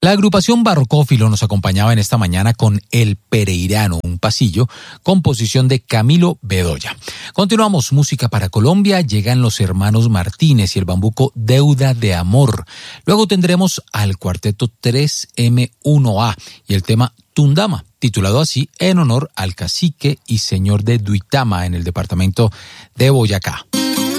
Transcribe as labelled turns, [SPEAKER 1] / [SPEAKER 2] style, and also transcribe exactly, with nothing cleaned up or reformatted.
[SPEAKER 1] La agrupación Barrocófilo nos acompañaba en esta mañana con El Pereirano, un pasillo, composición de Camilo Bedoya. Continuamos, música para Colombia, llegan los hermanos Martínez y el bambuco Deuda de Amor. Luego tendremos al cuarteto tres eme uno a y el tema Tundama, titulado así en honor al cacique y señor de Duitama en el departamento de Boyacá.